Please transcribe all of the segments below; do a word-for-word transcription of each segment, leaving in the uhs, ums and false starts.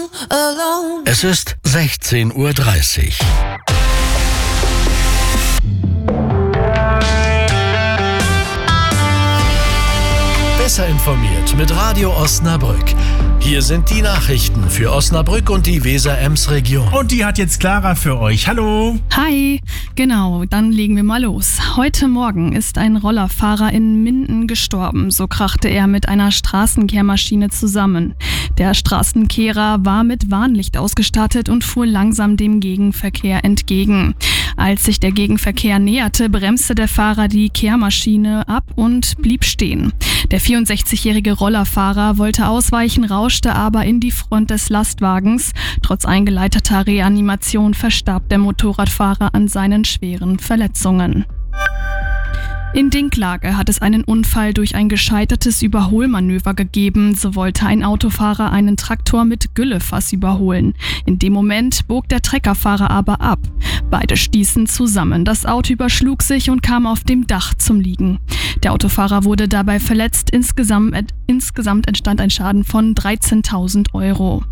alone, alone. Es ist sechzehn Uhr dreißig. Besser informiert mit Radio Osnabrück. Hier sind die Nachrichten für Osnabrück und die Weser-Ems-Region. Und die hat jetzt Clara für euch. Hallo. Hi. Genau, dann legen wir mal los. Heute Morgen ist ein Rollerfahrer in Minden gestorben. So krachte er mit einer Straßenkehrmaschine zusammen. Der Straßenkehrer war mit Warnlicht ausgestattet und fuhr langsam dem Gegenverkehr entgegen. Als sich der Gegenverkehr näherte, bremste der Fahrer die Kehrmaschine ab und blieb stehen. Der vierundsechzigjährige Rollerfahrer wollte ausweichen, rauschte aber in die Front des Lastwagens. Trotz eingeleiteter Reanimation verstarb der Motorradfahrer an seinen schweren Verletzungen. In Dinklage hat es einen Unfall durch ein gescheitertes Überholmanöver gegeben. So wollte ein Autofahrer einen Traktor mit Güllefass überholen. In dem Moment bog der Treckerfahrer aber ab. Beide stießen zusammen. Das Auto überschlug sich und kam auf dem Dach zum Liegen. Der Autofahrer wurde dabei verletzt. Insgesamt, äh, insgesamt entstand ein Schaden von dreizehntausend Euro.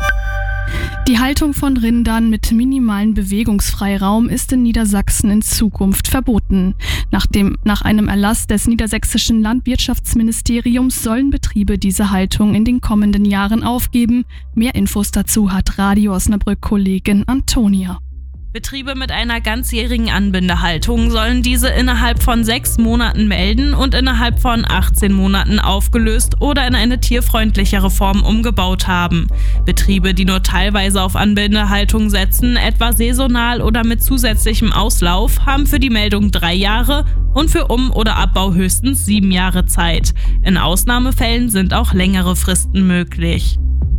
Die Haltung von Rindern mit minimalem Bewegungsfreiraum ist in Niedersachsen in Zukunft verboten. Nach, dem, nach einem Erlass des niedersächsischen Landwirtschaftsministeriums sollen Betriebe diese Haltung in den kommenden Jahren aufgeben. Mehr Infos dazu hat Radio Osnabrück-Kollegin Antonia. Betriebe mit einer ganzjährigen Anbindehaltung sollen diese innerhalb von sechs Monaten melden und innerhalb von achtzehn Monaten aufgelöst oder in eine tierfreundlichere Form umgebaut haben. Betriebe, die nur teilweise auf Anbindehaltung setzen, etwa saisonal oder mit zusätzlichem Auslauf, haben für die Meldung drei Jahre und für Um- oder Abbau höchstens sieben Jahre Zeit. In Ausnahmefällen sind auch längere Fristen möglich.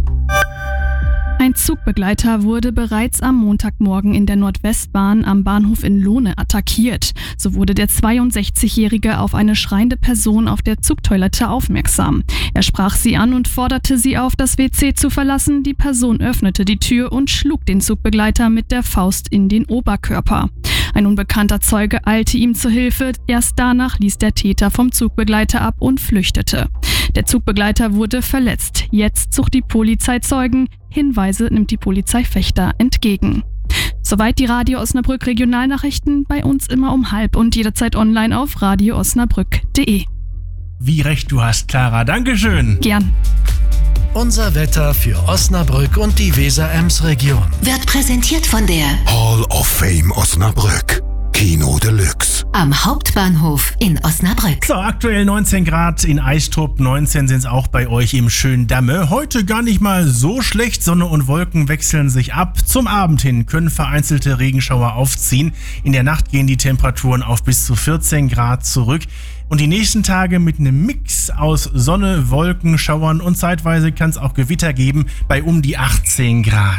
Ein Zugbegleiter wurde bereits am Montagmorgen in der Nordwestbahn am Bahnhof in Lohne attackiert. So wurde der zweiundsechzigjährige auf eine schreiende Person auf der Zugtoilette aufmerksam. Er sprach sie an und forderte sie auf, das W C zu verlassen. Die Person öffnete die Tür und schlug den Zugbegleiter mit der Faust in den Oberkörper. Ein unbekannter Zeuge eilte ihm zu Hilfe. Erst danach ließ der Täter vom Zugbegleiter ab und flüchtete. Der Zugbegleiter wurde verletzt. Jetzt sucht die Polizei Zeugen. Hinweise nimmt die Polizei Vechta entgegen. Soweit die Radio Osnabrück Regionalnachrichten, bei uns immer um halb und jederzeit online auf radio osnabrück punkt de. Wie recht du hast, Clara. Dankeschön. Gern. Unser Wetter für Osnabrück und die Weser-Ems-Region. Wird präsentiert von der Hall of Fame Osnabrück. Kino Deluxe. am Hauptbahnhof in Osnabrück. So, aktuell neunzehn Grad in Eistrup, neunzehn sind es auch bei euch im schönen Damme. Heute gar nicht mal so schlecht, Sonne und Wolken wechseln sich ab. Zum Abend hin können vereinzelte Regenschauer aufziehen. In der Nacht gehen die Temperaturen auf bis zu vierzehn Grad zurück. Und die nächsten Tage mit einem Mix aus Sonne, Wolken, Schauern und zeitweise kann es auch Gewitter geben bei um die achtzehn Grad.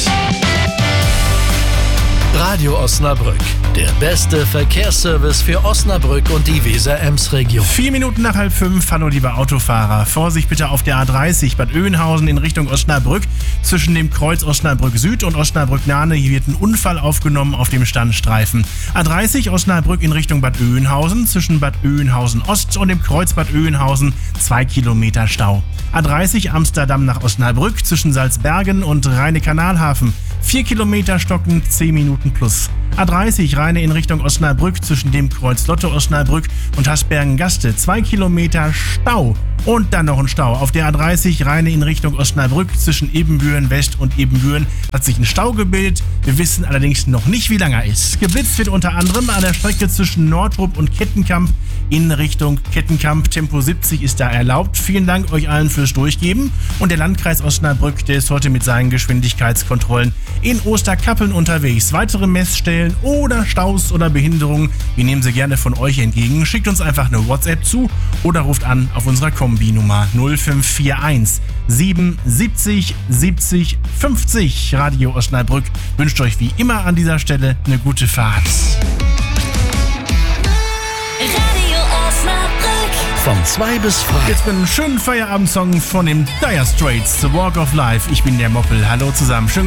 Radio Osnabrück, der beste Verkehrsservice für Osnabrück und die Weser-Ems-Region. Vier Minuten nach halb fünf, hallo liebe Autofahrer. Vorsicht bitte auf der A dreißig Bad Oeynhausen in Richtung Osnabrück. Zwischen dem Kreuz Osnabrück Süd und Osnabrück Nahne hier wird ein Unfall aufgenommen auf dem Standstreifen. A dreißig Osnabrück in Richtung Bad Oeynhausen, zwischen Bad Oeynhausen Ost und dem Kreuz Bad Oeynhausen zwei Kilometer Stau. A dreißig Amsterdam nach Osnabrück zwischen Salzbergen und Rheine-Kanalhafen. vier Kilometer stocken, zehn Minuten plus. A dreißig Rheine in Richtung Osnabrück zwischen dem Kreuz Lotte Osnabrück und Hasbergen-Gaste. zwei Kilometer Stau. Und dann noch ein Stau. Auf der A dreißig Rheine in Richtung Osnabrück zwischen Ebenbüren West und Ebenbüren hat sich ein Stau gebildet. Wir wissen allerdings noch nicht, wie lang er ist. Geblitzt wird unter anderem an der Strecke zwischen Nordrup und Kettenkamp in Richtung Kettenkamp. Tempo siebzig ist da erlaubt. Vielen Dank euch allen fürs Durchgeben. Und der Landkreis Osnabrück, der ist heute mit seinen Geschwindigkeitskontrollen in Osterkappeln unterwegs. Weitere Messstellen oder Staus oder Behinderungen, wir nehmen sie gerne von euch entgegen. Schickt uns einfach eine WhatsApp zu oder ruft an auf unserer Kombinummer null fünf vier eins sieben siebzig siebzig fünfzig. Radio Osnabrück wünscht euch wie immer an dieser Stelle eine gute Fahrt. Radio Osnabrück. Von zwei bis frei. Jetzt mit einem schönen Feierabendsong von den Dire Straits, The Walk of Life. Ich bin der Moppel. Hallo zusammen. Schön